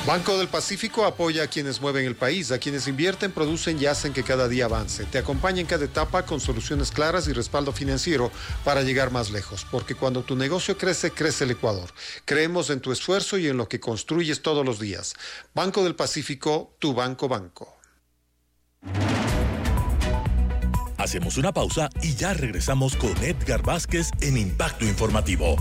Banco del Pacífico apoya a quienes mueven el país, a quienes invierten, producen y hacen que cada día avance. Te acompaña en cada etapa con soluciones claras y respaldo financiero para llegar más lejos. Porque cuando tu negocio crece, crece el Ecuador. Creemos en tu esfuerzo y en lo que construyes todos los días. Banco del Pacífico, tu banco. Hacemos una pausa y ya regresamos con Edgar Vázquez en Impacto Informativo.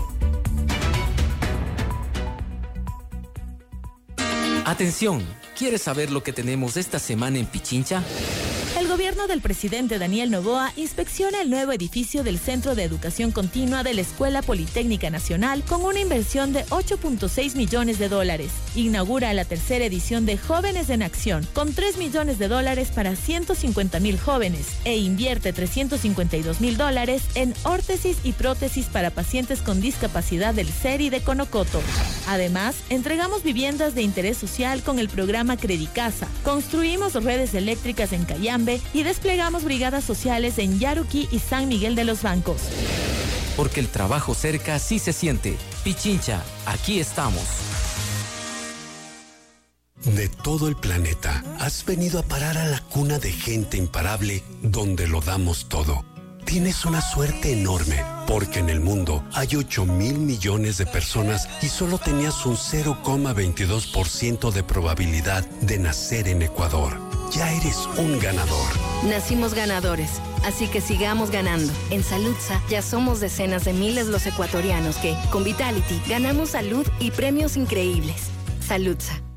Atención, ¿quieres saber lo que tenemos esta semana en Pichincha? El gobierno del presidente Daniel Noboa inspecciona el nuevo edificio del Centro de Educación Continua de la Escuela Politécnica Nacional con una inversión de $8.6 millones. Inaugura la tercera edición de Jóvenes en Acción con $3 millones para 150,000 jóvenes e invierte $352,000 en órtesis y prótesis para pacientes con discapacidad del CERI de Conocoto. Además, entregamos viviendas de interés social con el programa Credicasa, construimos redes eléctricas en Cayambe y desplegamos brigadas sociales en Yaruquí y San Miguel de los Bancos. Porque el trabajo cerca sí se siente. Pichincha, aquí estamos. De todo el planeta, has venido a parar a la cuna de gente imparable donde lo damos todo. Tienes una suerte enorme, porque en el mundo hay 8,000 millones de personas y solo tenías un 0,22% de probabilidad de nacer en Ecuador. Ya eres un ganador. Nacimos ganadores, así que sigamos ganando. En Saludsa ya somos decenas de miles los ecuatorianos que, con Vitality, ganamos salud y premios increíbles. Saludsa,